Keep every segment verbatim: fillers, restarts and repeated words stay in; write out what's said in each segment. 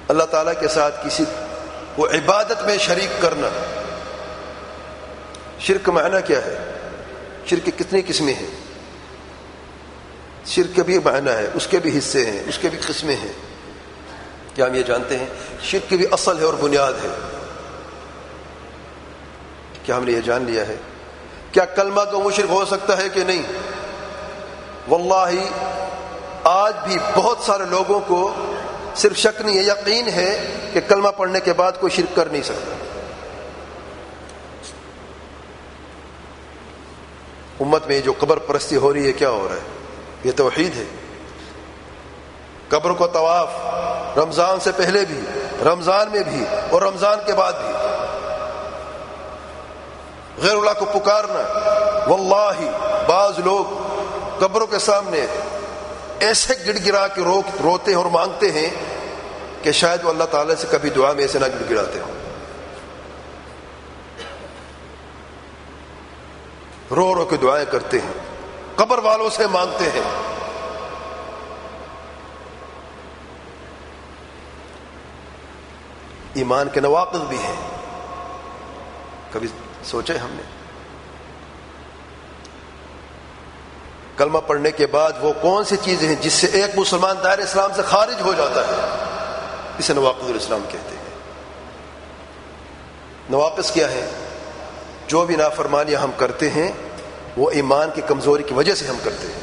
اللہ تعالیٰ کے ساتھ کسی کو عبادت میں شریک کرنا. شرک کا معنی کیا ہے؟ شرک کی کتنی قسمیں ہیں؟ شرک کے بھی معنی ہے، اس کے بھی حصے ہیں، اس کے بھی قسمیں ہیں. کیا ہم یہ جانتے ہیں؟ شرک کی بھی اصل ہے اور بنیاد ہے. کیا ہم نے یہ جان لیا ہے؟ کیا کلمہ کو مشرک ہو سکتا ہے کہ نہیں؟ واللہ آج بھی بہت سارے لوگوں کو صرف شک نہیں ہے، یقین ہے کہ کلمہ پڑھنے کے بعد کوئی شرک کر نہیں سکتا. امت میں جو قبر پرستی ہو رہی ہے، کیا ہو رہا ہے؟ یہ توحید ہے. قبر کو طواف رمضان سے پہلے بھی، رمضان میں بھی اور رمضان کے بعد بھی. غیر اللہ کو پکارنا. واللہ بعض لوگ قبروں کے سامنے ایسے گڑ گڑا کے رو روتے ہیں اور مانگتے ہیں کہ شاید وہ اللہ تعالیٰ سے کبھی دعا میں ایسے نہ گڑ گڑاتے ہوں. رو رو کے دعائیں کرتے ہیں، قبر والوں سے مانگتے ہیں. ایمان کے نواقض بھی ہیں. کبھی سوچے ہم نے؟ کلمہ پڑھنے کے بعد وہ کون سی چیزیں ہیں جس سے ایک مسلمان دائرہ اسلام سے خارج ہو جاتا ہے؟ اسے نواقض الاسلام کہتے ہیں. نواقض کیا ہے؟ جو بھی نافرمانیاں ہم کرتے ہیں وہ ایمان کی کمزوری کی وجہ سے ہم کرتے ہیں.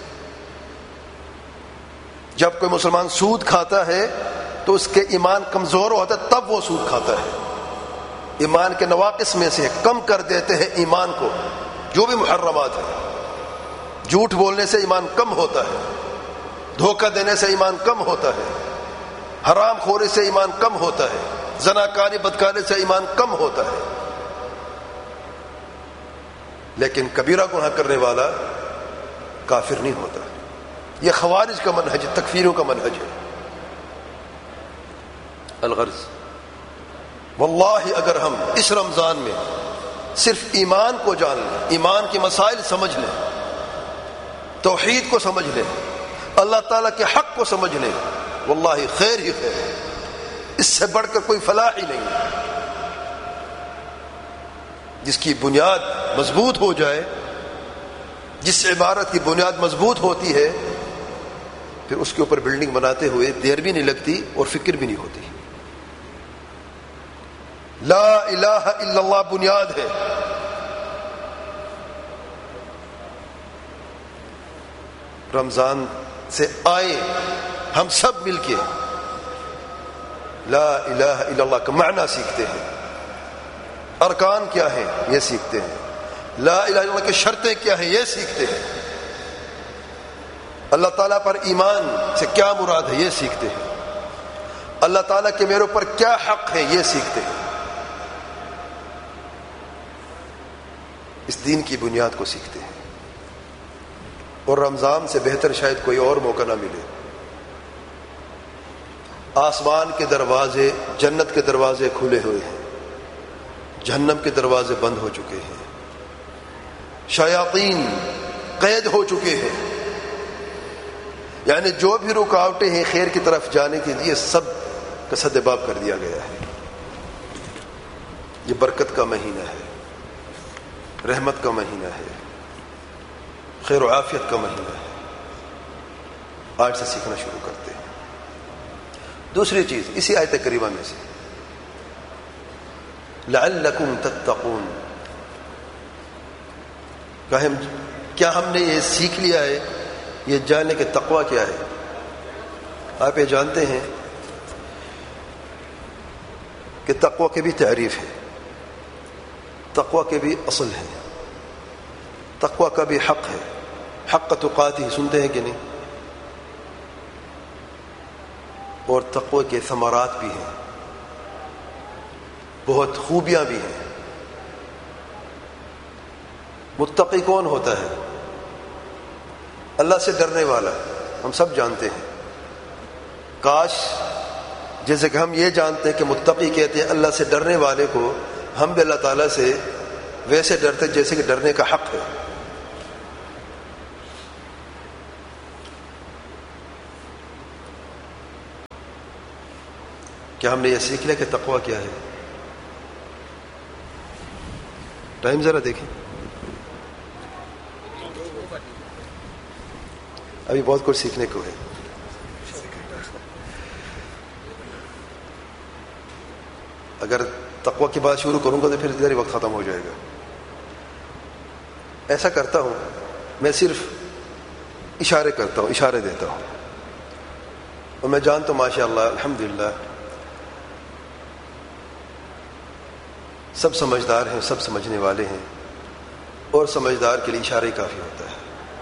جب کوئی مسلمان سود کھاتا ہے تو اس کے ایمان کمزور ہوتا ہے، تب وہ سود کھاتا ہے. ایمان کے نواقص میں سے کم کر دیتے ہیں ایمان کو جو بھی محرمات ہیں. جھوٹ بولنے سے ایمان کم ہوتا ہے، دھوکہ دینے سے ایمان کم ہوتا ہے، حرام خوری سے ایمان کم ہوتا ہے، زناکاری بدکاری سے ایمان کم ہوتا ہے. لیکن کبیرہ گناہ کرنے والا کافر نہیں ہوتا. یہ خوارج کا منہج ہے، تکفیروں کا منہج ہے. الغرض واللہ اگر ہم اس رمضان میں صرف ایمان کو جان لیں، ایمان کے مسائل سمجھ لیں، توحید کو سمجھ لیں، اللہ تعالیٰ کے حق کو سمجھ لیں، واللہ خیر ہی خیر ہے. اس سے بڑھ کر کوئی فلاح ہی نہیں ہے. جس کی بنیاد مضبوط ہو جائے، جس عبارت کی بنیاد مضبوط ہوتی ہے، پھر اس کے اوپر بلڈنگ بناتے ہوئے دیر بھی نہیں لگتی اور فکر بھی نہیں ہوتی. لا الہ الا اللہ بنیاد ہے. رمضان سے آئے ہم سب مل کے لا الہ الا اللہ کا معنی سیکھتے ہیں، ارکان کیا ہیں یہ سیکھتے ہیں، لا الہ الا اللہ کی شرطیں کیا ہیں یہ سیکھتے ہیں، اللہ تعالیٰ پر ایمان سے کیا مراد ہے یہ سیکھتے ہیں، اللہ تعالیٰ کے میرے اوپر کیا حق ہے یہ سیکھتے ہیں. اس دین کی بنیاد کو سیکھتے ہیں. اور رمضان سے بہتر شاید کوئی اور موقع نہ ملے. آسمان کے دروازے، جنت کے دروازے کھلے ہوئے ہیں، جہنم کے دروازے بند ہو چکے ہیں، شیاطین قید ہو چکے ہیں. یعنی جو بھی رکاوٹیں ہیں خیر کی طرف جانے کے لیے سب کا سدباب کر دیا گیا ہے. یہ برکت کا مہینہ ہے، رحمت کا مہینہ ہے، خیر و عافیت کا مہینہ ہے. آج سے سیکھنا شروع کرتے ہیں. دوسری چیز اسی آیت کریمہ میں سے لعلکم تتقون، کیا ہم نے یہ سیکھ لیا ہے، یہ جاننے کہ تقوی کیا ہے؟ آپ یہ جانتے ہیں کہ تقوی کی بھی تعریف ہے، تقوی کے بھی اصل ہے، تقوی کا بھی حق ہے. حق تقاتی سنتے ہیں کہ نہیں؟ اور تقوی کے ثمرات بھی ہیں، بہت خوبیاں بھی ہیں. متقی کون ہوتا ہے؟ اللہ سے ڈرنے والا. ہم سب جانتے ہیں. کاش جیسے کہ ہم یہ جانتے ہیں کہ متقی کہتے ہیں اللہ سے ڈرنے والے کو، ہم بھی اللہ تعالیٰ سے ویسے ڈرتے جیسے کہ ڈرنے کا حق ہے. کیا ہم نے یہ سیکھ لیا کہ تقویٰ کیا ہے؟ ٹائم ذرا دیکھیں، ابھی بہت کچھ سیکھنے کو ہے. اگر تقویٰ کی بات شروع کروں گا تو پھر ادھر ہی وقت ختم ہو جائے گا. ایسا کرتا ہوں میں، صرف اشارے کرتا ہوں، اشارے دیتا ہوں، اور میں جانتا ہوں ماشاء اللہ الحمدللہ سب سمجھدار ہیں، سب سمجھنے والے ہیں، اور سمجھدار کے لیے اشارہ ہی کافی ہوتا ہے.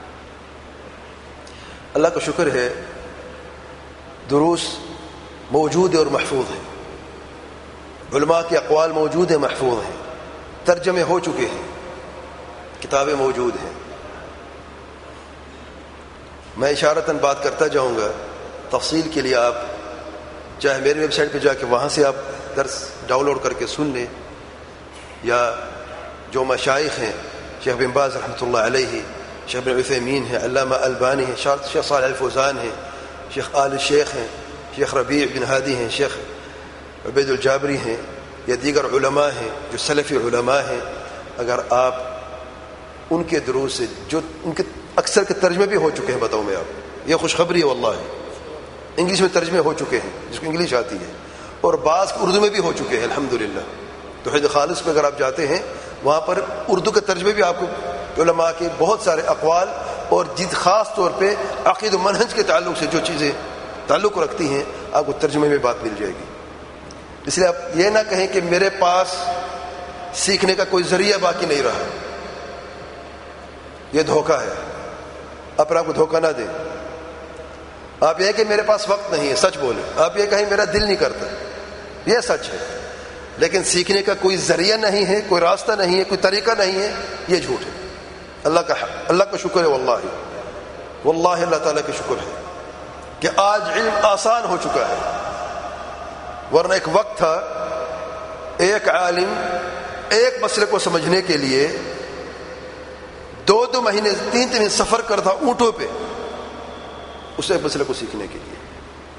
اللہ کا شکر ہے دروس موجود ہے اور محفوظ ہیں، علماء کے اقوال موجود ہیں، محفوظ ہیں، ترجمے ہو چکے ہیں، کتابیں موجود ہیں. میں اشارتاً بات کرتا جاؤں گا، تفصیل کے لیے آپ چاہے میری ویب سائٹ پہ جا کے وہاں سے آپ درس ڈاؤن لوڈ کر کے سن لیں، یا جو مشائخ ہیں، شیخ بن باز رحمۃ اللہ علیہ، شیخ بن عثیمین ہیں، علامہ البانی ہیں، شیخ صالح الفوزان ہیں، شیخ آل شیخ ہیں، شیخ ربیع بن ہادی ہیں، شیخ عبید الجابری ہیں، یا دیگر علماء ہیں جو سلفی علماء ہیں. اگر آپ ان کے دروس سے، جو ان کے اکثر کے ترجمے بھی ہو چکے ہیں، بتاؤں میں آپ، یہ خوشخبری ہے واللہ، انگلش میں ترجمے ہو چکے ہیں جس کو انگلش آتی ہے، اور بعض اردو میں بھی ہو چکے ہیں الحمدللہ. توحید خالص پہ اگر آپ جاتے ہیں وہاں پر اردو کے ترجمے بھی آپ کو علماء کے بہت سارے اقوال، اور جد خاص طور پہ عقید و منہج کے تعلق سے جو چیزیں تعلق رکھتی ہیں آپ کو ترجمے میں بات مل جائے گی. اس لیے آپ یہ نہ کہیں کہ میرے پاس سیکھنے کا کوئی ذریعہ باقی نہیں رہا، یہ دھوکہ ہے. اپنے آپ کو دھوکہ نہ دیں. آپ یہ کہ میرے پاس وقت نہیں ہے، سچ بولیں. آپ یہ کہیں میرا دل نہیں کرتا، یہ سچ ہے، لیکن سیکھنے کا کوئی ذریعہ نہیں ہے، کوئی راستہ نہیں ہے، کوئی طریقہ نہیں ہے، یہ جھوٹ ہے. اللہ کا اللہ کا شکر ہے واللہ واللہ اللہ تعالیٰ کا شکر ہے کہ آج علم آسان ہو چکا ہے. ورنہ ایک وقت تھا ایک عالم ایک مسئلے کو سمجھنے کے لیے دو دو مہینے تین تین سفر کرتا اونٹوں پہ اس ایک مسئلے کو سیکھنے کے لیے.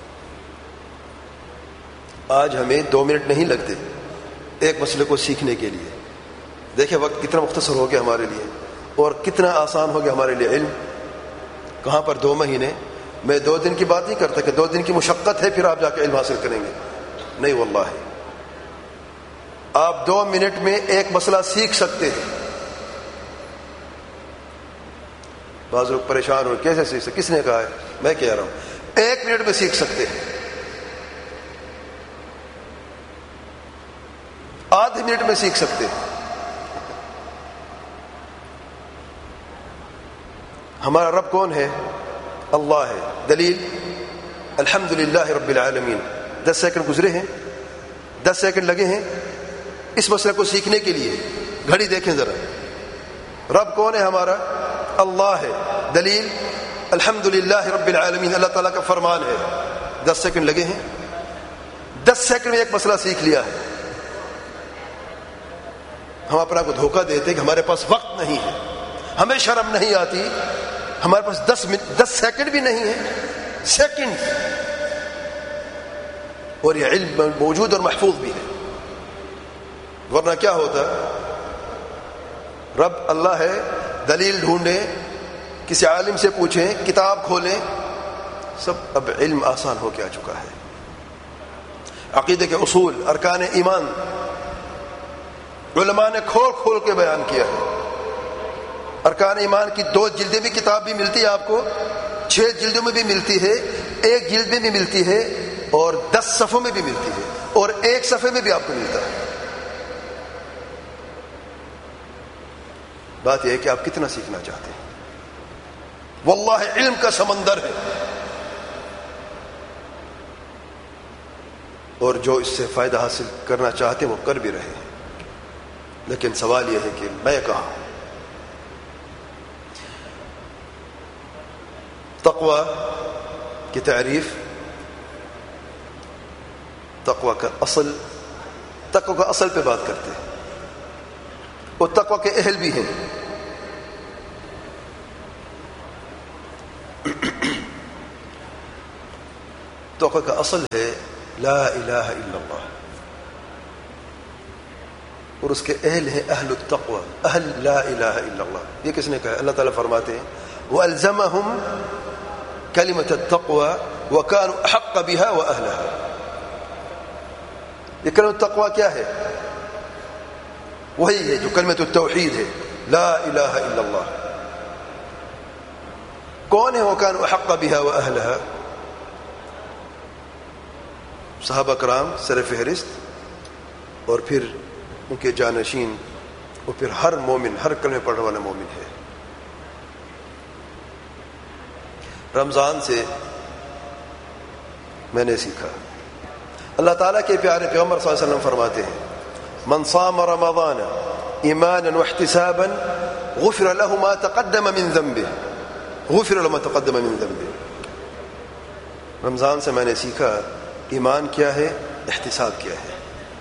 آج ہمیں دو منٹ نہیں لگتے ایک مسئلے کو سیکھنے کے لیے. دیکھیں وقت کتنا مختصر ہو گیا ہمارے لیے، اور کتنا آسان ہو گیا ہمارے لیے علم. کہاں پر دو مہینے، میں دو دن کی بات نہیں کرتا کہ دو دن کی مشقت ہے پھر آپ جا کے علم حاصل کریں گے، نہیں واللہ. آپ دو منٹ میں ایک مسئلہ سیکھ سکتے ہیں. بعض لوگ پریشان ہو کیسے سیکھ سکتے، کس نے کہا ہے؟ میں کہہ رہا ہوں ایک منٹ میں سیکھ سکتے ہیں، آدھے منٹ میں سیکھ سکتے ہیں. ہمارا رب کون ہے؟ اللہ ہے. دلیل الحمدللہ رب العالمین. دس سیکنڈ گزرے ہیں، دس سیکنڈ لگے ہیں اس مسئلے کو سیکھنے کے لیے. گھڑی دیکھیں ذرا. رب کون ہے ہمارا؟ اللہ ہے. دلیل الحمدللہ رب العالمین، اللہ تعالیٰ کا فرمان ہے. دس سیکنڈ لگے ہیں، دس سیکنڈ میں ایک مسئلہ سیکھ لیا ہے. ہم اپنا کو دھوکہ دیتے کہ ہمارے پاس وقت نہیں ہے، ہمیں شرم نہیں آتی، ہمارے پاس دس منٹ دس سیکنڈ بھی نہیں ہے، سیکنڈ، اور یہ علم موجود اور محفوظ بھی ہے. ورنہ کیا ہوتا؟ رب اللہ ہے، دلیل ڈھونڈیں، کسی عالم سے پوچھیں، کتاب کھولیں، سب. اب علم آسان ہو کے آ چکا ہے. عقیدے کے اصول، ارکان ایمان علماء نے کھول کھول کے بیان کیا ہے. ارکان ایمان کی دو جلدیں بھی کتاب بھی ملتی ہے آپ کو، چھ جلدوں میں بھی ملتی ہے، ایک جلد میں بھی ملتی ہے، اور دس صفحوں میں بھی ملتی ہے، اور ایک صفحے میں بھی آپ کو ملتا ہے. بات یہ ہے کہ آپ کتنا سیکھنا چاہتے ہیں. واللہ علم کا سمندر ہے، اور جو اس سے فائدہ حاصل کرنا چاہتے ہیں وہ کر بھی رہے ہیں. لیکن سوال یہ ہے کہ میں کہاں ہوں؟ تقوی کی تعریف، تقوی کا اصل، تقوی کا اصل پہ بات کرتے ہیں، اور تقوی کے اہل بھی ہیں. تقوی کا اصل ہے لا الہ الا اللہ، اور اس کے اہل ہیں اہل التقوی، اہل لا الہ الا اللہ۔ یہ کس نے کہا؟ اللہ تعالیٰ فرماتے ہیں وَأَلْزَمَهُمْ كَلِمَةَ التَّقْوَى وَكَانُوا أَحَقَّ بِهَا وَأَهْلَهَا۔ یہ کلمۃ التقوی کیا ہے؟ وہی ہے جو کلمۃ التوحید ہے، لا الہ الا اللہ۔ کون ہے وَكَانُوا أَحَقَّ بِهَا وَأَهْلَهَا؟ صحابہ کرام سر فہرست، اور پھر ان کے جانشین، اور پھر ہر مومن، ہر کلمہ پڑھنے والا مومن ہے۔ رمضان سے میں نے سیکھا، اللہ تعالیٰ کے پیارے پیغمبر صلی اللہ علیہ وسلم فرماتے ہیں من صام رمضان ایمانا واحتسابا غفر له ما تقدم من ذنبه، غفر له ما تقدم من ذنبه۔ رمضان سے میں نے سیکھا ایمان کیا ہے، احتساب کیا ہے۔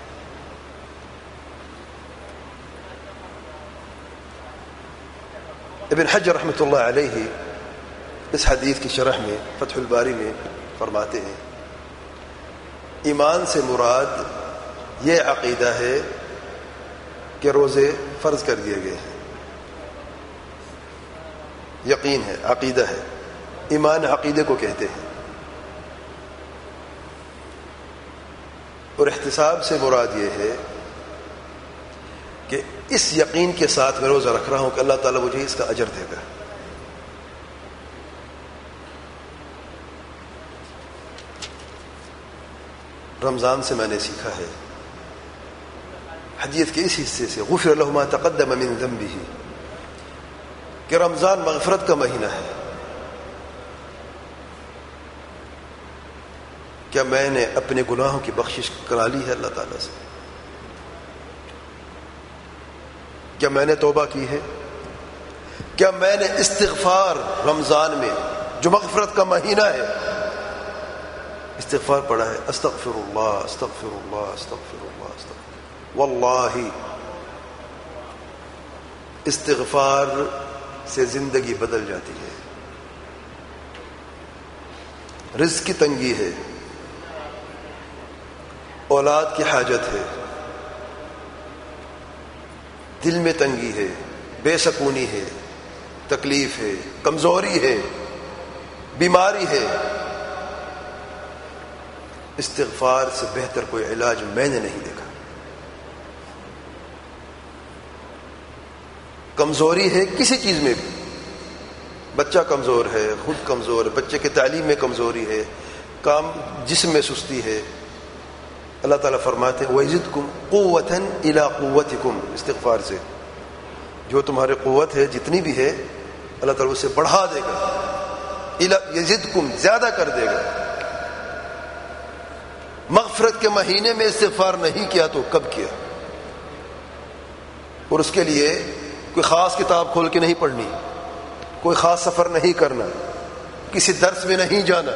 ابن حجر رحمۃ اللہ علیہ اس حدیث کی شرح میں فتح الباری میں فرماتے ہیں ایمان سے مراد یہ عقیدہ ہے کہ روزے فرض کر دیے گئے ہیں، یقین ہے، عقیدہ ہے، ایمان عقیدے کو کہتے ہیں۔ اور احتساب سے مراد یہ ہے کہ اس یقین کے ساتھ میں روزہ رکھ رہا ہوں کہ اللہ تعالیٰ مجھے اس کا اجر دے گا۔ رمضان سے میں نے سیکھا ہے، حدیث کے اس حصے سے غفر له ما تقدم من ذنبه، کہ رمضان مغفرت کا مہینہ ہے۔ کیا میں نے اپنے گناہوں کی بخشش کرا لی ہے اللہ تعالیٰ سے؟ کیا میں نے توبہ کی ہے؟ کیا میں نے استغفار رمضان میں جو مغفرت کا مہینہ ہے استغفار پڑھا ہے؟ استغفر اللہ استغفر اللہ استغفر اللہ استغفر واللہ استغفار سے زندگی بدل جاتی ہے۔ رزق کی تنگی ہے، اولاد کی حاجت ہے، دل میں تنگی ہے، بے سکونی ہے، تکلیف ہے، کمزوری ہے، بیماری ہے، استغفار سے بہتر کوئی علاج میں نے نہیں دیکھا۔ کمزوری ہے کسی چیز میں بھی، بچہ کمزور ہے، خود کمزور ہے، بچے کی تعلیم میں کمزوری ہے، کام جسم میں سستی ہے، اللہ تعالیٰ فرماتے ہیں وَيَزِدْكُمْ قُوَّةً إِلَىٰ قُوَّتِكُمْ، استغفار سے جو تمہاری قوت ہے جتنی بھی ہے اللہ تعالیٰ اسے بڑھا دے گا، یزدکم زیادہ کر دے گا۔ مغفرت کے مہینے میں استغفار نہیں کیا تو کب کیا؟ اور اس کے لیے کوئی خاص کتاب کھول کے نہیں پڑھنی، کوئی خاص سفر نہیں کرنا، کسی درس میں نہیں جانا،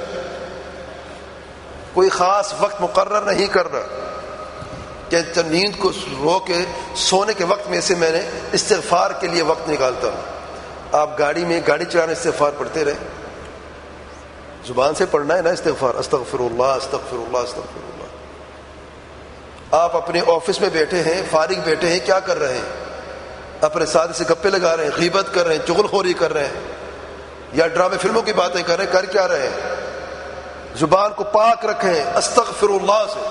کوئی خاص وقت مقرر نہیں کرنا کہ نیند کو رو کے سونے کے وقت میں سے میں نے استغفار کے لیے وقت نکالتا ہوں۔ آپ گاڑی میں گاڑی چلانے استغفار پڑھتے رہے، زبان سے پڑھنا ہے نا استغفار، استغفر اللہ استغفر اللہ استغفر اللہ۔ آپ اپنے آفس میں بیٹھے ہیں، فارغ بیٹھے ہیں، کیا کر رہے ہیں؟ اپنے ساتھی سے گپے لگا رہے ہیں، غیبت کر رہے ہیں، چغل خوری کر رہے ہیں، یا ڈرامے فلموں کی باتیں کر رہے ہیں، کر کیا رہے ہیں؟ زبان کو پاک رکھیں استغفر اللہ سے۔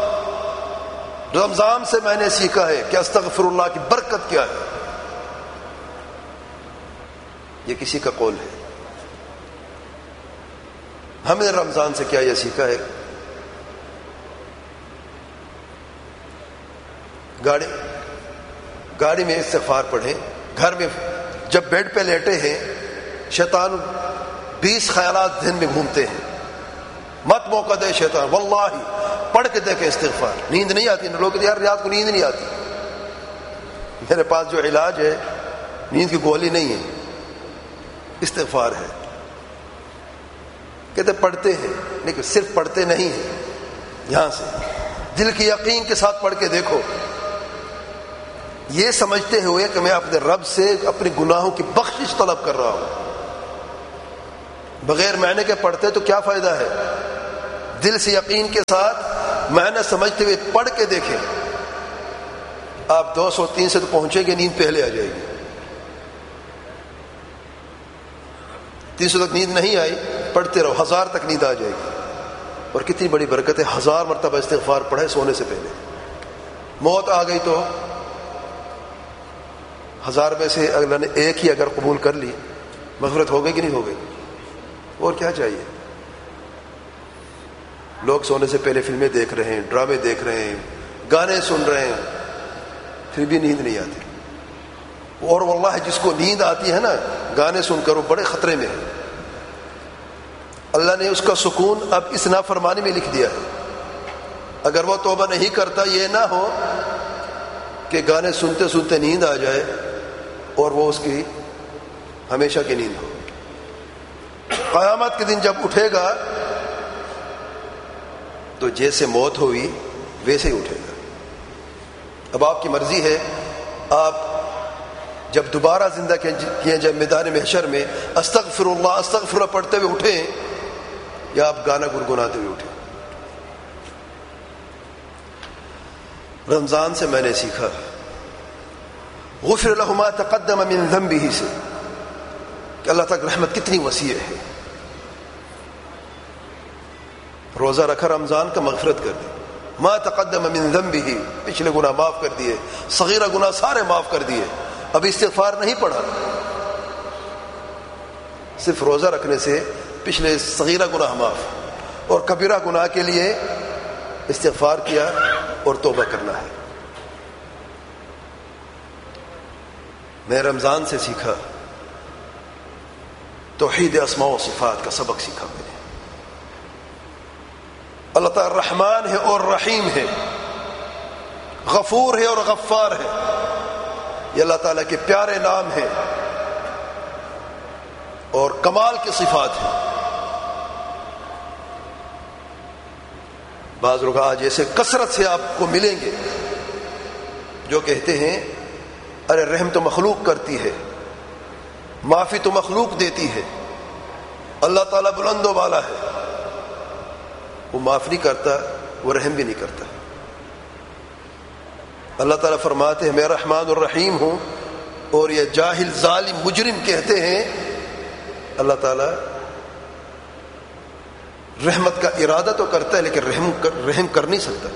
رمضان سے میں نے سیکھا ہے کہ استغفر اللہ کی برکت کیا ہے۔ یہ کسی کا قول ہے، ہم نے رمضان سے کیا یہ سیکھا ہے؟ گاڑی گاڑی میں استغفار پڑھیں، گھر میں جب بیڈ پہ لیٹے ہیں شیطان بیس خیالات ذہن میں گھومتے ہیں، مت موقع دے شیطان، واللہ پڑھ کے دیکھیں استغفار۔ نیند نہیں آتی، لوگ کہتے ہیں یار رات کو نیند نہیں آتی، میرے پاس جو علاج ہے نیند کی گولی نہیں ہے، استغفار ہے۔ کہتے پڑھتے ہیں لیکن صرف پڑھتے نہیں ہیں، یہاں سے دل کی یقین کے ساتھ پڑھ کے دیکھو، یہ سمجھتے ہوئے کہ میں اپنے رب سے اپنے گناہوں کی بخشش طلب کر رہا ہوں۔ بغیر معنی کے پڑھتے تو کیا فائدہ ہے؟ دل سے یقین کے ساتھ معنی سمجھتے ہوئے پڑھ کے دیکھیں. آپ دو سو تین سے تو پہنچیں گے, نیند پہلے آ جائے گی. تین سو تک نیند نہیں آئی, پڑھتے رہو, ہزار تک نیند آ جائے گی. اور کتنی بڑی برکت ہے, ہزار مرتبہ استغفار پڑھے سونے سے پہلے. موت آ گئی تو ہزار میں سے اللہ نے ایک ہی اگر قبول کر لی, مغفرت ہو گئی کہ نہیں ہو گئی؟ اور کیا چاہیے؟ لوگ سونے سے پہلے فلمیں دیکھ رہے ہیں, ڈرامے دیکھ رہے ہیں, گانے سن رہے ہیں, پھر بھی نیند نہیں آتی. اور واللہ جس کو نیند آتی ہے نا گانے سن کر, وہ بڑے خطرے میں ہے. اللہ نے اس کا سکون اب اس نافرمانی میں لکھ دیا ہے. اگر وہ توبہ نہیں کرتا, یہ نہ ہو کہ گانے سنتے سنتے نیند آ جائے اور وہ اس کی ہمیشہ کی نیند ہو. قیامت کے دن جب اٹھے گا تو جیسے موت ہوئی ویسے ہی اٹھے گا. اب آپ کی مرضی ہے, آپ جب دوبارہ زندہ کیے جائے میدان محشر میں استغفر اللہ استغفر اللہ پڑھتے ہوئے اٹھیں, یا آپ گانا گنگناتے ہوئے اٹھیں. رمضان سے میں نے سیکھا, غفر لہ ما تقدم من ذنبہ سے, کہ اللہ تک رحمت کتنی وسیع ہے. روزہ رکھا رمضان کا, مغفرت کر دی. ما تقدم من ذنبہ, پچھلے گناہ معاف کر دیے, صغیرہ گناہ سارے معاف کر دیے. اب استغفار نہیں پڑھا, صرف روزہ رکھنے سے پچھلے صغیرہ گناہ معاف, اور کبیرہ گناہ کے لیے استغفار کیا اور توبہ کرنا ہے. میں رمضان سے سیکھا, توحید اسماء و صفات کا سبق سیکھا میں نے. اللہ تعالی رحمان ہے اور رحیم ہے, غفور ہے اور غفار ہے. یہ اللہ تعالیٰ کے پیارے نام ہیں اور کمال کی صفات ہیں. بعض لوگ آج ایسے کثرت سے آپ کو ملیں گے جو کہتے ہیں ارے رحم تو مخلوق کرتی ہے, معافی تو مخلوق دیتی ہے, اللہ تعالیٰ بلند و بالا ہے, وہ معاف نہیں کرتا, وہ رحم بھی نہیں کرتا. اللہ تعالیٰ فرماتے ہیں میں رحمان الرحیم ہوں, اور یہ جاہل ظالم مجرم کہتے ہیں اللہ تعالیٰ رحمت کا ارادہ تو کرتا ہے لیکن رحم کر, رحم کر نہیں سکتا,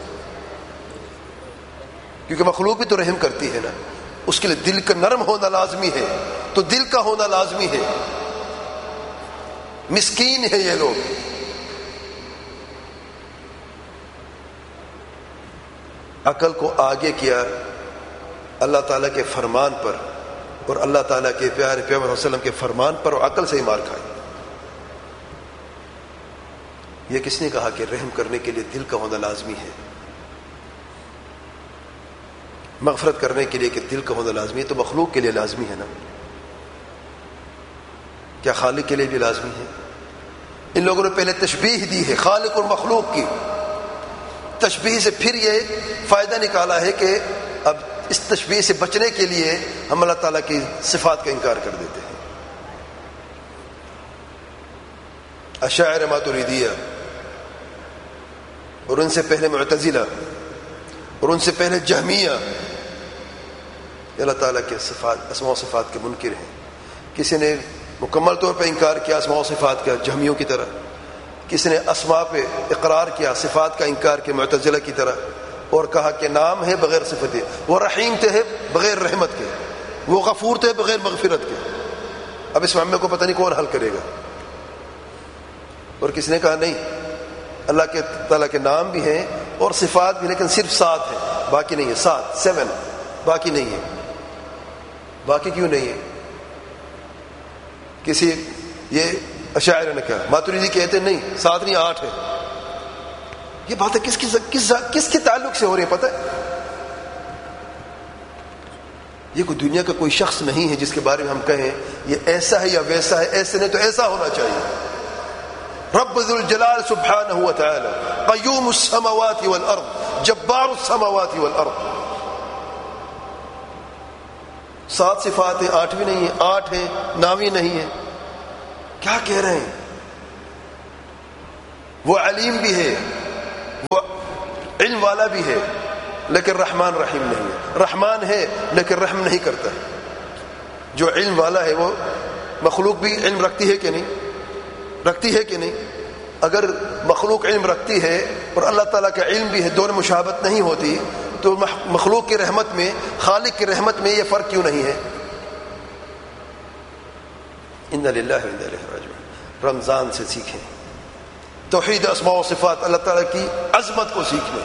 کیونکہ مخلوق بھی تو رحم کرتی ہے نا. اس کے لیے دل کا نرم ہونا لازمی ہے, تو دل کا ہونا لازمی ہے. مسکین ہے یہ لوگ. عقل کو آگے کیا اللہ تعالیٰ کے فرمان پر, اور اللہ تعالیٰ کے پیارے پیغمبر صلی اللہ علیہ وسلم کے فرمان پر, اور عقل سے ہی مار کھائی. یہ کس نے کہا کہ رحم کرنے کے لیے دل کا ہونا لازمی ہے, مغفرت کرنے کے لیے کہ دل کا ہونا لازمی ہے؟ تو مخلوق کے لیے لازمی ہے نا, کیا خالق کے لیے بھی لازمی ہے؟ ان لوگوں نے پہلے تشبیہ دی ہے خالق اور مخلوق کی. تشبیہ سے پھر یہ فائدہ نکالا ہے کہ اب اس تشبیہ سے بچنے کے لیے ہم اللہ تعالیٰ کی صفات کا انکار کر دیتے ہیں. اشاعرہ ماتریدیہ, اور ان سے پہلے معتزلہ, اور ان سے پہلے جہمیہ, اللہ تعالیٰ کے صفات اسماء و صفات کے منکر ہیں. کسی نے مکمل طور پہ انکار کیا اسماء و صفات کا جہمیوں کی طرح, کسی نے اسماء پہ اقرار کیا صفات کا انکار کیا معتزلہ کی طرح, اور کہا کہ نام ہے بغیر صفت ہے, وہ رحیم تھے بغیر رحمت کے, وہ غفور تھے بغیر مغفرت کے. اب اس معاملے کو پتہ نہیں کون حل کرے گا. اور کسی نے کہا نہیں, اللہ کے تعالیٰ کے نام بھی ہیں اور صفات بھی, لیکن صرف سات ہیں باقی نہیں ہے, سات سیون باقی نہیں ہے. باقی کیوں نہیں ہے؟ کسی یہ اشاعرہ نے کہا, ماتریدی کہتے ہیں نہیں سات نہیں آٹھ ہے. یہ باتیں کس کس کس کس کے تعلق سے ہو رہی ہے پتہ ہے؟ یہ کوئی دنیا کا کوئی شخص نہیں ہے جس کے بارے میں ہم کہیں یہ ایسا ہے یا ویسا ہے, ایسے نہیں تو ایسا ہونا چاہیے. رب ذو الجلال سبحانہ و تعالی, قیوم السماوات والارض, جبار السماوات والارض. سات صفات ہیں, آٹھویں نہیں ہے, آٹھ ہے ناوی نہیں ہے. کیا کہہ رہے ہیں؟ وہ علیم بھی ہے, وہ علم والا بھی ہے لیکن رحمان رحیم نہیں ہے، رحمان ہے لیکن رحم نہیں کرتا. جو علم والا ہے وہ مخلوق بھی علم رکھتی ہے کہ نہیں؟ رکھتی ہے کہ نہیں؟ اگر مخلوق علم رکھتی ہے اور اللہ تعالیٰ کا علم بھی ہے، دونوں مشابہت نہیں ہوتی، تو مخلوق کی رحمت میں خالق کی رحمت میں یہ فرق کیوں نہیں ہے؟ ان للہ و انا الیہ راجعون. رمضان سے سیکھیں توحید اسماء و صفات، اللہ تعالیٰ کی عظمت کو سیکھیں.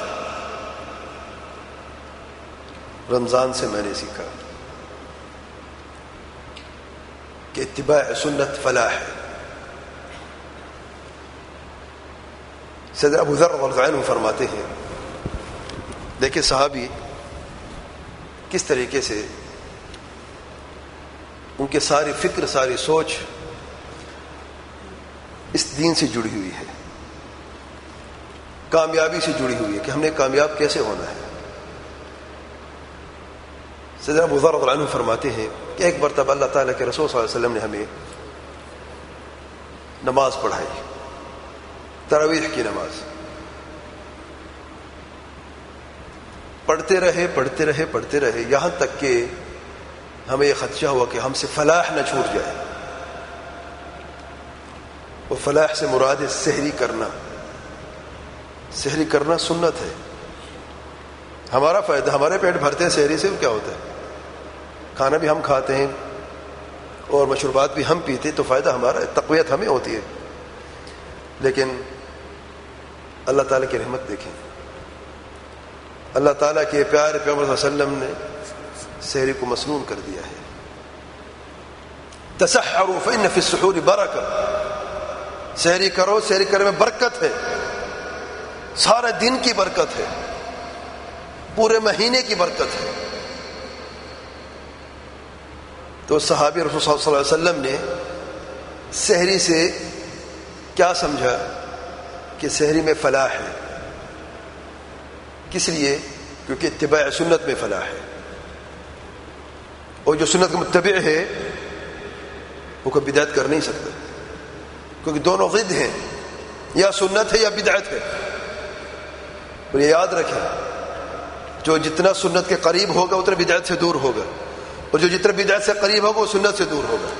رمضان سے میں نے سیکھا کہ اتباع سنت فلاح ہے. سیدنا ابو ذر رضی اللہ عنہ فرماتے ہیں، دیکھیں صحابی کس طریقے سے ان کے ساری فکر، ساری سوچ اس دین سے جڑی ہوئی ہے، کامیابی سے جڑی ہوئی ہے کہ ہم نے کامیاب کیسے ہونا ہے. سیدنا ابو ذر رضی اللہ عنہ فرماتے ہیں کہ ایک مرتبہ اللہ تعالیٰ کے رسول صلی اللہ علیہ وسلم نے ہمیں نماز پڑھائی، تراویح کی نماز. پڑھتے رہے پڑھتے رہے پڑھتے رہے یہاں تک کہ ہمیں یہ خدشہ ہوا کہ ہم سے فلاح نہ چھوٹ جائے. وہ فلاح سے مراد ہے سحری کرنا. سحری کرنا سنت ہے. ہمارا فائدہ، ہمارے پیٹ بھرتے ہیں سحری سے، کیا ہوتا ہے؟ کھانا بھی ہم کھاتے ہیں اور مشروبات بھی ہم پیتے، تو فائدہ ہمارا ہے، تقویت ہمیں ہوتی ہے. لیکن اللہ تعالیٰ کی رحمت دیکھیں، اللہ تعالیٰ کے پیارے پیغمبر صلی اللہ علیہ وسلم نے سحری کو مسنون کر دیا ہے. تسحروا فإن فی السحور برکہ. سحری کرو، سحری کرنے میں برکت ہے، سارے دن کی برکت ہے، پورے مہینے کی برکت ہے. تو صحابی رسول صلی اللہ علیہ وسلم نے سحری سے کیا سمجھا کہ سحری میں فلاح ہے. کس لیے؟ کیونکہ اتباع سنت میں فلاح ہے، اور جو سنت کا متبع ہے وہ کوئی بدعت کر نہیں سکتا، کیونکہ دونوں ضد ہیں، یا سنت ہے یا بدعت ہے. اور یہ یاد رکھیں، جو جتنا سنت کے قریب ہوگا اتنا بدعت سے دور ہوگا، اور جو جتنا بدعت سے قریب ہوگا وہ سنت سے دور ہوگا.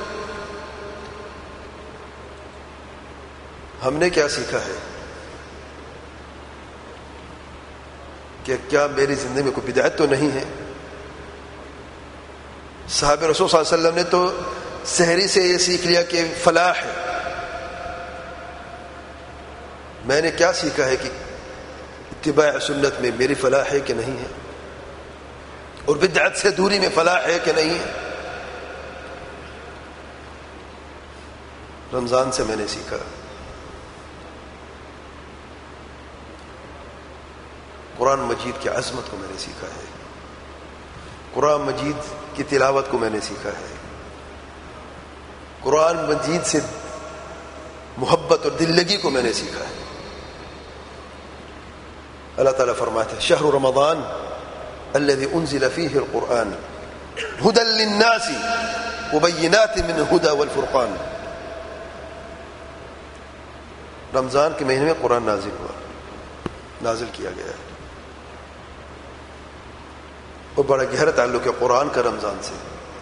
ہم نے کیا سیکھا ہے کہ کیا میری زندگی میں کوئی بدعت تو نہیں ہے؟ صحابہ رسول صلی اللہ علیہ وسلم نے تو سحری سے یہ سیکھ لیا کہ فلاح ہے. میں نے کیا سیکھا ہے کہ اتباع سنت میں میری فلاح ہے کہ نہیں ہے، اور بدعت سے دوری میں فلاح ہے کہ نہیں ہے. رمضان سے میں نے سیکھا قرآن مجید کی عظمت کو میں نے سیکھا ہے، قرآن مجید کی تلاوت کو میں نے سیکھا ہے، قرآن مجید سے محبت اور دل لگی کو میں نے سیکھا ہے. اللہ تعالیٰ فرماتے ہیں شہر رمضان الذي انزل فيه القرآن هدى للناس وبينات من الهدى والفرقان. رمضان کے مہینے میں قرآن نازل ہوا، نازل کیا گیا ہے، اور بڑا گہرا تعلق ہے قرآن کا رمضان سے.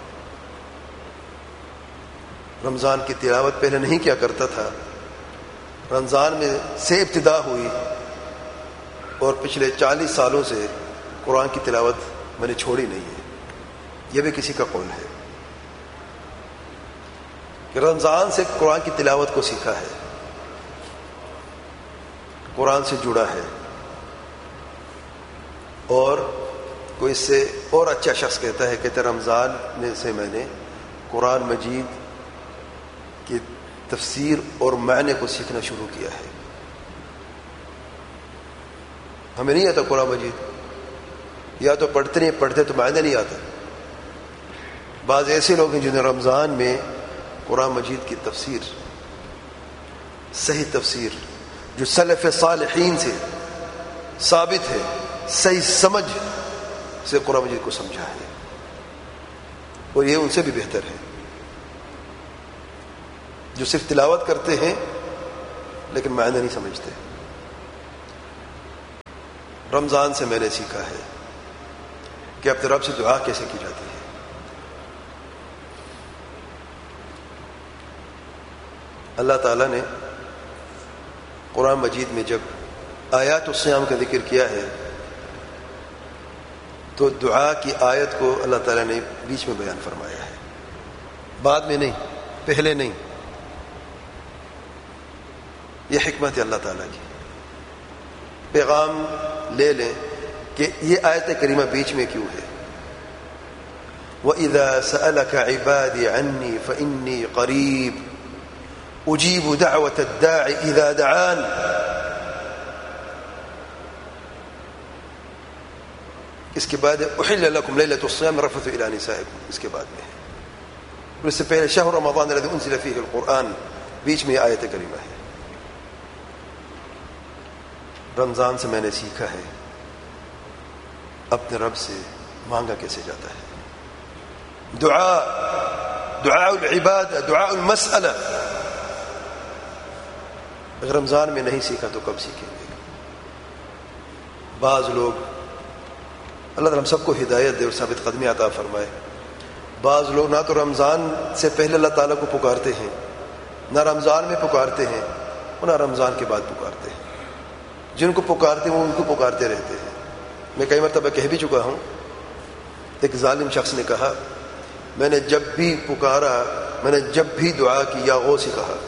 رمضان کی تلاوت پہلے نہیں کیا کرتا تھا، رمضان میں سے ابتدا ہوئی، اور پچھلے چالیس سالوں سے قرآن کی تلاوت میں نے چھوڑی نہیں ہے. یہ بھی کسی کا قول ہے کہ رمضان سے قرآن کی تلاوت کو سیکھا ہے، قرآن سے جڑا ہے. اور کوئی اس سے اور اچھا شخص کہتا ہے کہ رمضان میں سے میں نے قرآن مجید کی تفسیر اور معنی کو سیکھنا شروع کیا ہے. ہمیں نہیں آتا قرآن مجید، یا تو پڑھتے نہیں پڑھتے تو معنی نہیں آتا. بعض ایسے لوگ ہیں جنہیں رمضان میں قرآن مجید کی تفسیر، صحیح تفسیر جو سلف صالحین سے ثابت ہے، صحیح سمجھ سے قرآن مجید کو سمجھا ہے، اور یہ ان سے بھی بہتر ہے جو صرف تلاوت کرتے ہیں لیکن معنی نہیں سمجھتے. رمضان سے میں نے سیکھا ہے کہ اپنے رب سے دعا کیسے کی جاتی ہے. اللہ تعالیٰ نے قرآن مجید میں جب آیات الصیام کا ذکر کیا ہے تو دعا کی آیت کو اللہ تعالیٰ نے بیچ میں بیان فرمایا ہے، بعد میں نہیں، پہلے نہیں. یہ حکمت ہے اللہ تعالیٰ کی. پیغام لے لیں کہ یہ آیت کریمہ بیچ میں کیوں ہے. وَإِذَا سَأَلَكَ عِبَادِي عَنِّي فَإِنِّي قَرِيبٌ أُجِيبُ دَعْوَةَ الدَّاعِ إِذَا دَعَانِ. اس کے بعد احل لکم لیلۃ الصیام الرفث الی نسائکم، اس کے بعد میں ہے. اور اس سے پہلے شہر رمضان الذی انزل فیہ القرآن، بیچ میں آیت کریمہ ہے. رمضان سے میں نے سیکھا ہے اپنے رب سے مانگا کیسے جاتا ہے. دعا دعاء العبادہ، دعاء المسئلہ، اگر رمضان میں نہیں سیکھا تو کب سیکھیں گے؟ بعض لوگ، اللہ تعالیٰ ہم سب کو ہدایت دے اور ثابت قدمی عطا فرمائے، بعض لوگ نہ تو رمضان سے پہلے اللہ تعالیٰ کو پکارتے ہیں، نہ رمضان میں پکارتے ہیں، اور نہ رمضان کے بعد پکارتے ہیں. جن کو پکارتے ہیں وہ ان کو پکارتے رہتے ہیں. میں کئی مرتبہ کہہ بھی چکا ہوں، ایک ظالم شخص نے کہا میں نے جب بھی پکارا، میں نے جب بھی دعا کی یا غوث ہی کہا.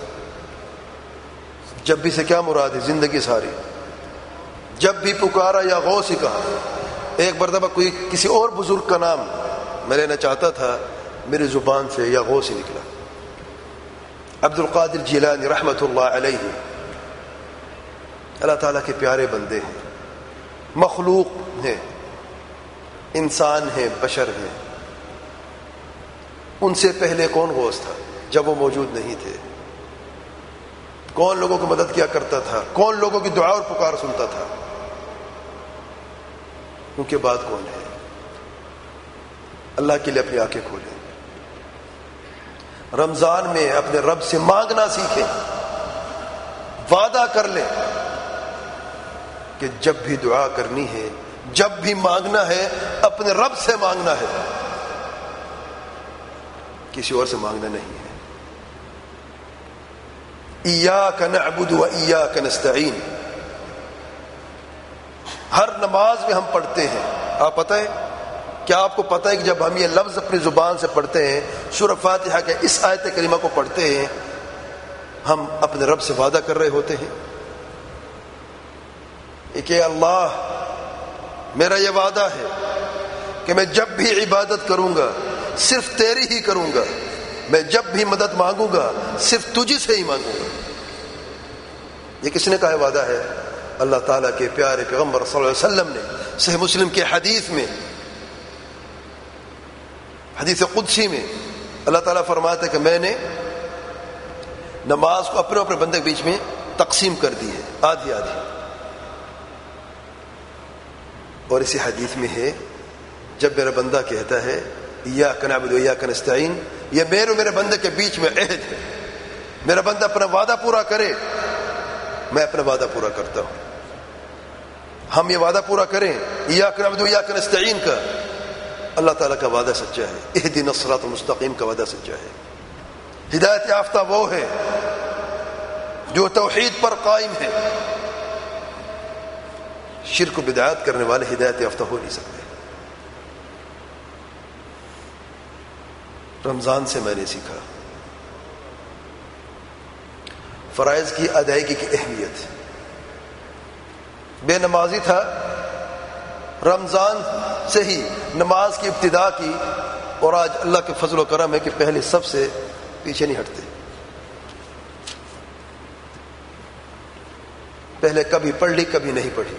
جب بھی سے کیا مراد ہے؟ زندگی ساری. جب بھی پکارا یا غوث ہی کہا. ایک مرتبہ کوئی کسی اور بزرگ کا نام میں لینا چاہتا تھا، میری زبان سے یا غوث ہی نکلا. عبد القادر جیلانی رحمۃ اللہ علیہ اللہ تعالیٰ کے پیارے بندے ہیں، مخلوق ہیں، انسان ہیں، بشر ہیں. ان سے پہلے کون غوث تھا جب وہ موجود نہیں تھے؟ کون لوگوں کی مدد کیا کرتا تھا؟ کون لوگوں کی دعا اور پکار سنتا تھا؟ ان کے بعد کون ہے؟ اللہ کے لیے اپنی آنکھیں کھولیں. رمضان میں اپنے رب سے مانگنا سیکھیں. وعدہ کر لیں کہ جب بھی دعا کرنی ہے، جب بھی مانگنا ہے، اپنے رب سے مانگنا ہے، کسی اور سے مانگنا نہیں ہے. ایاک نعبد و ایاک نستعین. ہر نماز میں ہم پڑھتے ہیں. آپ پتہ ہے کیا آپ کو پتہ ہے کہ جب ہم یہ لفظ اپنی زبان سے پڑھتے ہیں، سورہ فاتحہ کے اس آیت کریمہ کو پڑھتے ہیں، ہم اپنے رب سے وعدہ کر رہے ہوتے ہیں کہ اللہ میرا یہ وعدہ ہے کہ میں جب بھی عبادت کروں گا صرف تیری ہی کروں گا، میں جب بھی مدد مانگوں گا صرف تجھ سے ہی مانگوں گا. یہ کس نے کہا ہے وعدہ ہے؟ اللہ تعالیٰ کے پیارے پیغمبر صلی اللہ علیہ وسلم نے صحیح مسلم کے حدیث میں، حدیث قدسی میں اللہ تعالیٰ فرماتا ہے کہ میں نے نماز کو اپنے اپنے بندے کے بیچ میں تقسیم کر دی ہے، آدھی آدھی. اور اسی حدیث میں ہے جب میرا بندہ کہتا ہے ایاک نعبد و ایاک نستعین، یہ میرے اور میرے بندے کے بیچ میں عہد ہے. میرا بندہ اپنا وعدہ پورا کرے، میں اپنا وعدہ پورا کرتا ہوں. ہم یہ وعدہ پورا کریں ایاک نعبد و ایاک نستعین کا. اللہ تعالیٰ کا وعدہ سچا ہے، اہدنا الصراط المستقیم کا وعدہ سچا ہے. ہدایت یافتہ وہ ہے جو توحید پر قائم ہے. شرک و بدعات کرنے والے ہدایت یافتہ ہو نہیں سکتے. رمضان سے میں نے سیکھا فرائض کی ادائیگی کی اہمیت. بے نمازی تھا، رمضان سے ہی نماز کی ابتدا کی، اور آج اللہ کے فضل و کرم ہے کہ پہلے سب سے پیچھے نہیں ہٹتے. پہلے کبھی پڑھ لی کبھی نہیں پڑھی،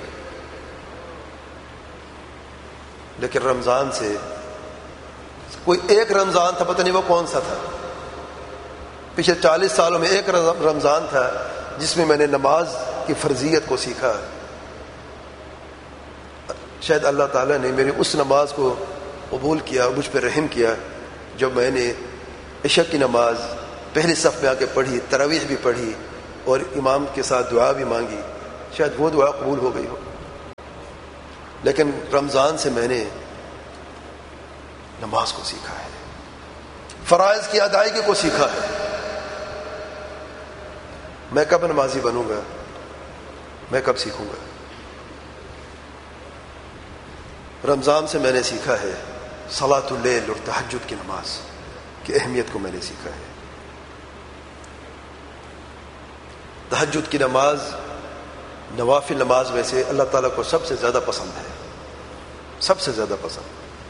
لیکن رمضان سے کوئی ایک رمضان تھا، پتہ نہیں وہ کون سا تھا، پچھلے چالیس سالوں میں ایک رمضان تھا جس میں میں نے نماز کی فرضیت کو سیکھا. شاید اللہ تعالیٰ نے میری اس نماز کو قبول کیا اور مجھ پہ رحم کیا جب میں نے عشاء کی نماز پہلی صف میں آ کے پڑھی، تراویح بھی پڑھی اور امام کے ساتھ دعا بھی مانگی. شاید وہ دعا قبول ہو گئی ہو. لیکن رمضان سے میں نے نماز کو سیکھا ہے، فرائض کی ادائیگی کو سیکھا ہے۔ میں کب نمازی بنوں گا؟ میں کب سیکھوں گا؟ رمضان سے میں نے سیکھا ہے صلاۃ اللیل اور تہجد کی نماز کی اہمیت کو میں نے سیکھا ہے۔ تہجد کی نماز نوافل نماز میں سے اللہ تعالیٰ کو سب سے زیادہ پسند ہے، سب سے زیادہ پسند۔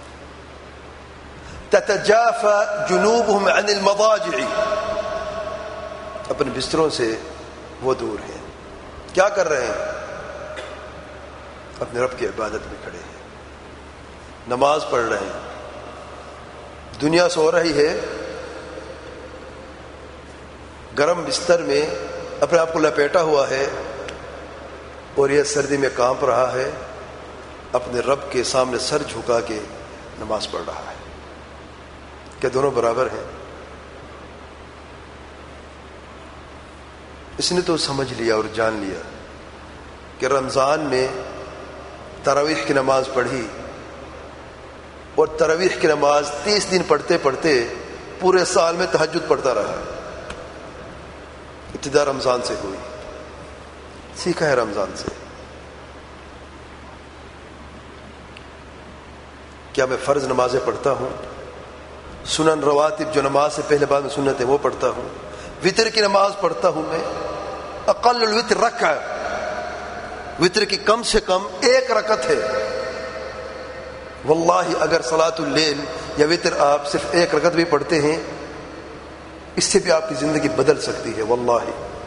تتجافى جنوبهم عن المضاجع، اپنے بستروں سے وہ دور ہیں، کیا کر رہے ہیں؟ اپنے رب کی عبادت میں کھڑے ہیں، نماز پڑھ رہے ہیں۔ دنیا سو رہی ہے، گرم بستر میں اپنے آپ کو لپیٹا ہوا ہے، اور یہ سردی میں کانپ رہا ہے، اپنے رب کے سامنے سر جھکا کے نماز پڑھ رہا ہے۔ کیا دونوں برابر ہیں؟ اس نے تو سمجھ لیا اور جان لیا کہ رمضان میں تراویح کی نماز پڑھی، اور تراویح کی نماز تیس دن پڑھتے پڑھتے پورے سال میں تہجد پڑھتا رہا۔ ابتدا رمضان سے ہوئی، سیکھا ہے رمضان سے۔ کیا میں فرض نمازیں پڑھتا ہوں؟ سنن رواتب جو نماز سے پہلے بعد میں سنت ہے وہ پڑھتا ہوں۔ وطر کی نماز پڑھتا ہوں میں، اقل الوتر رکعہ، وطر کی کم سے کم ایک رکعت ہے۔ واللہ اگر صلاۃ اللیل یا وطر آپ صرف ایک رکعت بھی پڑھتے ہیں، اس سے بھی آپ کی زندگی بدل سکتی ہے۔ واللہ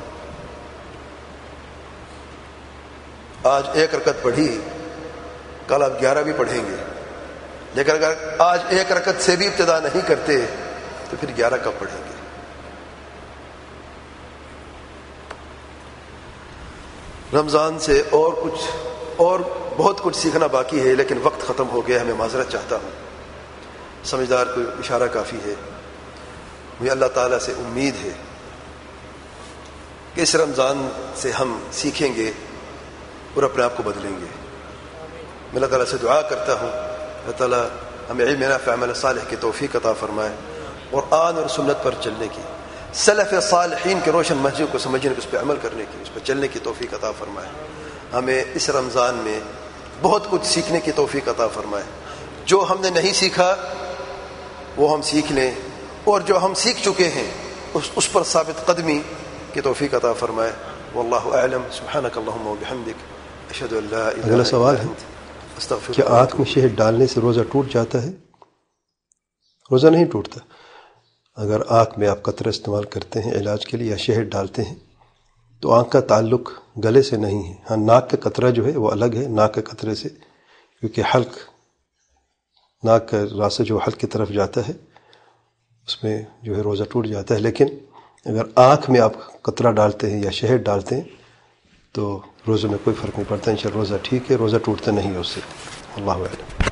آج ایک رکعت پڑھی، کل آپ گیارہ بھی پڑھیں گے، لیکن اگر آج ایک رکعت سے بھی ابتدا نہیں کرتے تو پھر گیارہ کب پڑھیں گے؟ رمضان سے اور کچھ اور بہت کچھ سیکھنا باقی ہے، لیکن وقت ختم ہو گیا ہے، میں معذرت چاہتا ہوں۔ سمجھدار کو اشارہ کافی ہے۔ مجھے اللہ تعالیٰ سے امید ہے کہ اس رمضان سے ہم سیکھیں گے اور اپنے آپ کو بدلیں گے۔ میں اللہ تعالیٰ سے دعا کرتا ہوں اللہ تعالیٰ ہمیں علم نافع عمل صالح کی توفیق عطا فرمائے، قرآن اور سنت پر چلنے کی، سلف صالحین کے روشن منہج کو سمجھنے کی، اس پہ عمل کرنے کی، اس پہ چلنے کی توفیق عطا فرمائے۔ ہمیں اس رمضان میں بہت کچھ سیکھنے کی توفیق عطا فرمائے۔ جو ہم نے نہیں سیکھا وہ ہم سیکھ لیں، اور جو ہم سیکھ چکے ہیں اس, اس پر ثابت قدمی کی توفیق عطا فرمائے۔ واللہ اعلم، سبحانک اللہم وبحمدک، اشہد ان لا الہ اگلا سوال الا ہے انت، استغفرک۔ کیا آنکھ میں شہد ڈالنے سے روزہ ٹوٹ جاتا ہے؟ روزہ نہیں ٹوٹتا۔ اگر آنکھ میں آپ قطرہ استعمال کرتے ہیں علاج کے لیے یا شہد ڈالتے ہیں تو آنکھ کا تعلق گلے سے نہیں ہے۔ ہاں، ناک کا قطرہ جو ہے وہ الگ ہے ناک کے قطرے سے، کیونکہ حلق، ناک کا راستہ جو حلق کی طرف جاتا ہے اس میں جو ہے روزہ ٹوٹ جاتا ہے۔ لیکن اگر آنکھ میں آپ قطرہ ڈالتے ہیں یا شہد ڈالتے ہیں تو روزے میں کوئی فرق نہیں پڑتا، انشاءاللہ روزہ ٹھیک ہے، روزہ ٹوٹتا نہیں ہے اس سے۔ اللہ اعلم۔